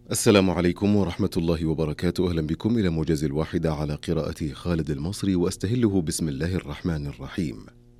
السلام عليكم ورحمة الله وبركاته. أهلا بكم إلى موجز الواحدة على قراءة خالد المصري، وأستهله بسم الله الرحمن الرحيم.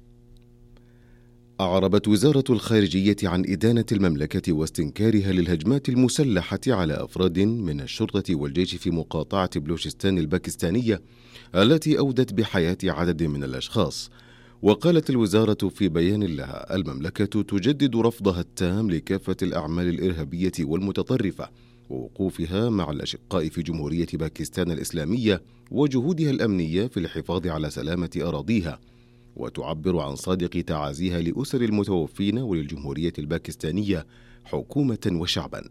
أعربت وزارة الخارجية عن إدانة المملكة واستنكارها للهجمات المسلحة على أفراد من الشرطة والجيش في مقاطعة بلوشستان الباكستانية التي أودت بحياة عدد من الأشخاص. وقالت الوزارة في بيان لها: المملكة تجدد رفضها التام لكافة الأعمال الإرهابية والمتطرفة، ووقوفها مع الأشقاء في جمهورية باكستان الإسلامية وجهودها الأمنية في الحفاظ على سلامة أراضيها، وتعبر عن صادق تعازيها لأسر المتوفين وللجمهورية الباكستانية حكومة وشعبا.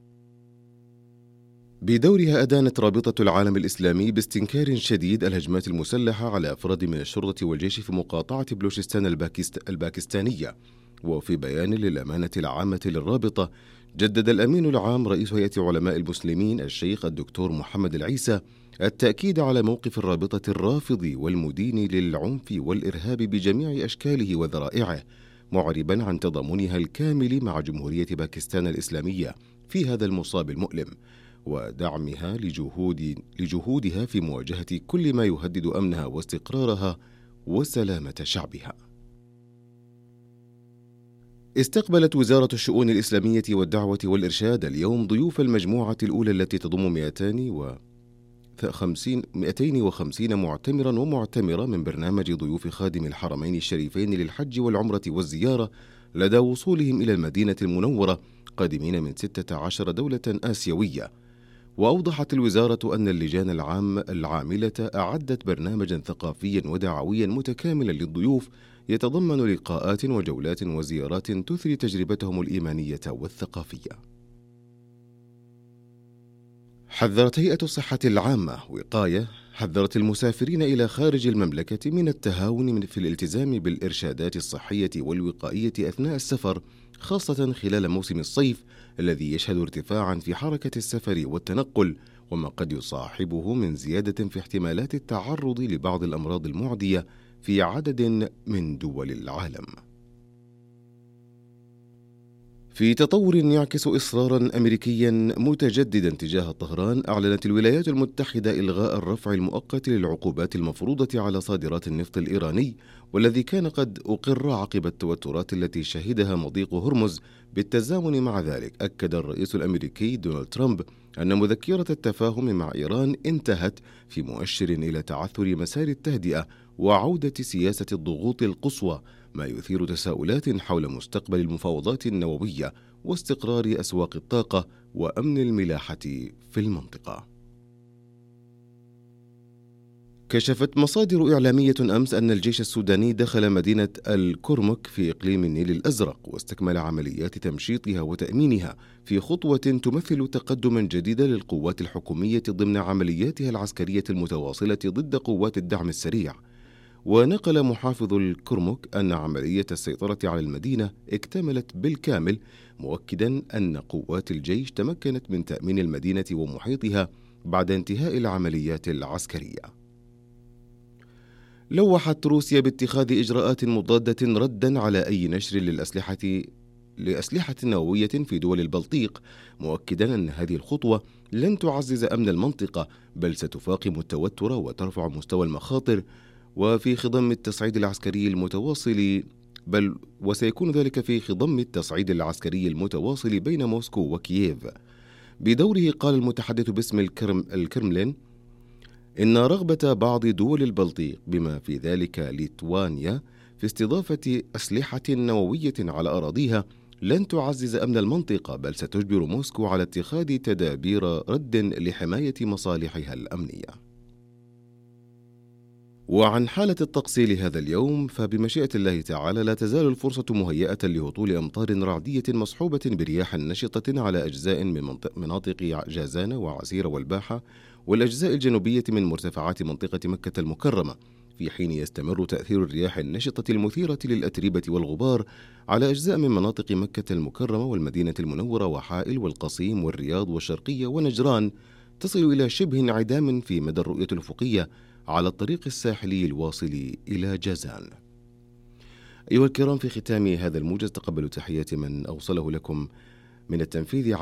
بدورها أدانت رابطة العالم الإسلامي باستنكار شديد الهجمات المسلحة على أفراد من الشرطة والجيش في مقاطعة بلوشستان الباكستانية. وفي بيان للأمانة العامة للرابطة، جدد الأمين العام رئيس هيئة علماء المسلمين الشيخ الدكتور محمد العيسى التأكيد على موقف الرابطة الرافض والمدين للعنف والإرهاب بجميع أشكاله وذرائعه، معربا عن تضامنها الكامل مع جمهورية باكستان الإسلامية في هذا المصاب المؤلم، ودعمها لجهودها في مواجهة كل ما يهدد أمنها واستقرارها وسلامة شعبها. استقبلت وزارة الشؤون الإسلامية والدعوة والإرشاد اليوم ضيوف المجموعة الأولى التي تضم 250 معتمرا ومعتمرة من برنامج ضيوف خادم الحرمين الشريفين للحج والعمرة والزيارة لدى وصولهم إلى المدينة المنورة، قادمين من 16 دولة آسيوية. وأوضحت الوزارة أن اللجان العاملة أعدت برنامجا ثقافيا ودعويا متكاملا للضيوف يتضمن لقاءات وجولات وزيارات تثري تجربتهم الإيمانية والثقافية. حذرت هيئة الصحة العامة وقاية حذرت المسافرين إلى خارج المملكة من التهاون في الالتزام بالإرشادات الصحية والوقائية أثناء السفر، خاصة خلال موسم الصيف الذي يشهد ارتفاعا في حركة السفر والتنقل، وما قد يصاحبه من زيادة في احتمالات التعرض لبعض الأمراض المعدية في عدد من دول العالم. في تطور يعكس إصرارا أمريكيا متجددا تجاه طهران، أعلنت الولايات المتحدة إلغاء الرفع المؤقت للعقوبات المفروضة على صادرات النفط الإيراني، والذي كان قد أقر عقب التوترات التي شهدها مضيق هرمز. بالتزامن مع ذلك، أكد الرئيس الأمريكي دونالد ترامب أن مذكرة التفاهم مع إيران انتهت، في مؤشر إلى تعثر مسار التهدئة وعودة سياسة الضغوط القصوى، ما يثير تساؤلات حول مستقبل المفاوضات النووية واستقرار أسواق الطاقة وأمن الملاحة في المنطقة. كشفت مصادر إعلامية أمس أن الجيش السوداني دخل مدينة الكرمك في إقليم النيل الأزرق واستكمل عمليات تمشيطها وتأمينها، في خطوة تمثل تقدما جديدا للقوات الحكومية ضمن عملياتها العسكرية المتواصلة ضد قوات الدعم السريع. ونقل محافظ الكرمك أن عملية السيطرة على المدينة اكتملت بالكامل، مؤكدا أن قوات الجيش تمكنت من تأمين المدينة ومحيطها بعد انتهاء العمليات العسكرية. لوحت روسيا باتخاذ إجراءات مضادة ردا على أي نشر لأسلحة نووية في دول البلطيق، مؤكدا أن هذه الخطوة لن تعزز أمن المنطقة، بل ستفاقم التوتر وترفع مستوى المخاطر، وفي خضم التصعيد العسكري المتواصل وسيكون ذلك في خضم التصعيد العسكري المتواصل بين موسكو وكييف. بدوره قال المتحدث باسم الكرملين إن رغبة بعض دول البلطيق بما في ذلك ليتوانيا في استضافة أسلحة نووية على أراضيها لن تعزز أمن المنطقة، بل ستجبر موسكو على اتخاذ تدابير رد لحماية مصالحها الأمنية. وعن حالة الطقس لهذا اليوم، فبمشيئة الله تعالى لا تزال الفرصة مهيئة لهطول أمطار رعدية مصحوبة برياح نشطة على أجزاء من مناطق جازان وعسير والباحة والأجزاء الجنوبية من مرتفعات منطقة مكة المكرمة، في حين يستمر تأثير الرياح النشطة المثيرة للأتربة والغبار على أجزاء من مناطق مكة المكرمة والمدينة المنورة وحائل والقصيم والرياض والشرقية ونجران، تصل إلى شبه انعدام في مدى الرؤية الأفقية على الطريق الساحلي الواصل إلى جازان. أيها الكرام، في ختام هذا الموجز تقبلوا تحيات من أوصله لكم من التنفيذ